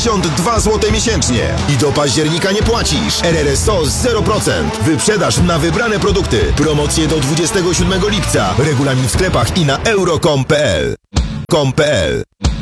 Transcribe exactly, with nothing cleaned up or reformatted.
pięćdziesiąt dwa złote miesięcznie. I do października nie płacisz. R R S O zero procent. Wyprzedaż na wybrane produkty. Promocje do dwudziestego siódmego lipca. Regulamin w sklepach i na euro kropka com kropka p l.